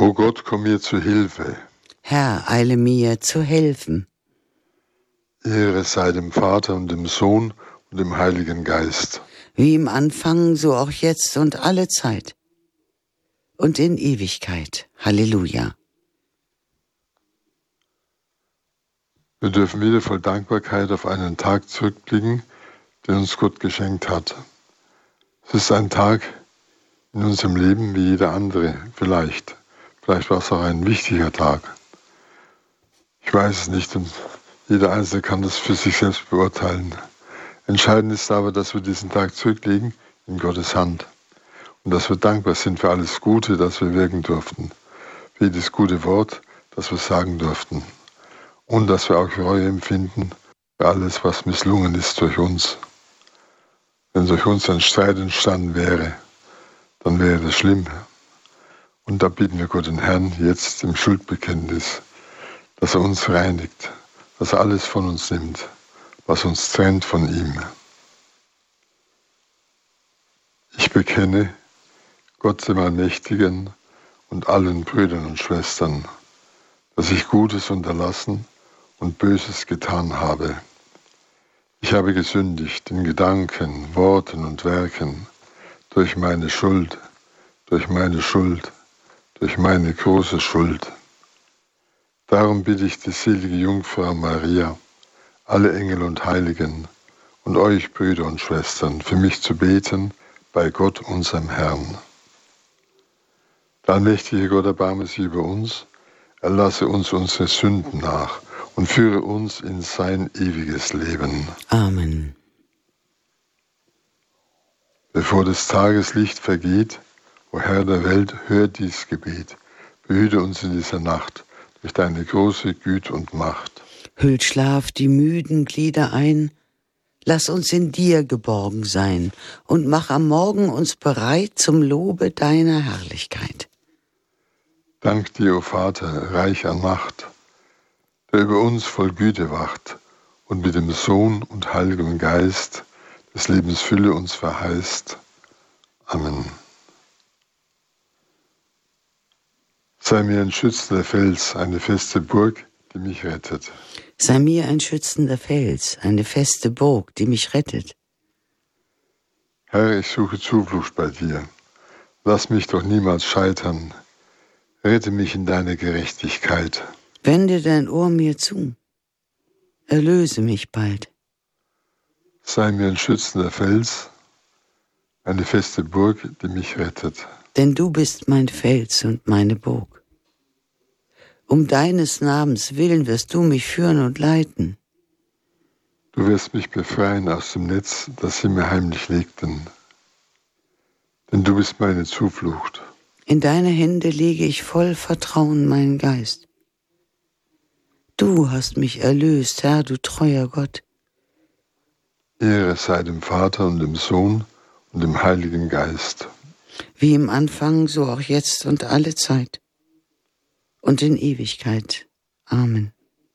O Gott, komm mir zu Hilfe. Herr, eile mir zu helfen. Ehre sei dem Vater und dem Sohn und dem Heiligen Geist. Wie im Anfang, so auch jetzt und alle Zeit. Und in Ewigkeit. Halleluja. Wir dürfen wieder voll Dankbarkeit auf einen Tag zurückblicken, den uns Gott geschenkt hat. Es ist ein Tag in unserem Leben wie jeder andere, vielleicht. Vielleicht war es auch ein wichtiger Tag. Ich weiß es nicht und jeder Einzelne kann das für sich selbst beurteilen. Entscheidend ist aber, dass wir diesen Tag zurücklegen in Gottes Hand und dass wir dankbar sind für alles Gute, das wir wirken durften, für jedes gute Wort, das wir sagen durften und dass wir auch Reue empfinden für alles, was misslungen ist durch uns. Wenn durch uns ein Streit entstanden wäre, dann wäre das schlimm. Und da bitten wir Gott den Herrn jetzt im Schuldbekenntnis, dass er uns reinigt, dass er alles von uns nimmt, was uns trennt von ihm. Ich bekenne Gott dem Allmächtigen und allen Brüdern und Schwestern, dass ich Gutes unterlassen und Böses getan habe. Ich habe gesündigt in Gedanken, Worten und Werken, durch meine Schuld, durch meine große Schuld. Darum bitte ich die selige Jungfrau Maria, alle Engel und Heiligen und euch Brüder und Schwestern, für mich zu beten bei Gott, unserem Herrn. Der allmächtige Gott erbarme sich über uns, erlasse uns unsere Sünden nach und führe uns in sein ewiges Leben. Amen. Bevor des Tages Licht vergeht, o Herr der Welt, hör dies Gebet, behüte uns in dieser Nacht durch deine große Güte und Macht. Hüllt Schlaf die müden Glieder ein, lass uns in dir geborgen sein und mach am Morgen uns bereit zum Lobe deiner Herrlichkeit. Dank dir, o Vater, reich an Macht, der über uns voll Güte wacht und mit dem Sohn und Heiligen Geist des Lebens Fülle uns verheißt. Amen. Sei mir ein schützender Fels, eine feste Burg, die mich rettet. Sei mir ein schützender Fels, eine feste Burg, die mich rettet. Herr, ich suche Zuflucht bei dir. Lass mich doch niemals scheitern. Rette mich in deine Gerechtigkeit. Wende dein Ohr mir zu. Erlöse mich bald. Sei mir ein schützender Fels, eine feste Burg, die mich rettet. Denn du bist mein Fels und meine Burg. Um deines Namens willen wirst du mich führen und leiten. Du wirst mich befreien aus dem Netz, das sie mir heimlich legten. Denn du bist meine Zuflucht. In deine Hände lege ich voll Vertrauen meinen Geist. Du hast mich erlöst, Herr, du treuer Gott. Ehre sei dem Vater und dem Sohn und dem Heiligen Geist. Wie im Anfang, so auch jetzt und alle Zeit. Und in Ewigkeit. Amen.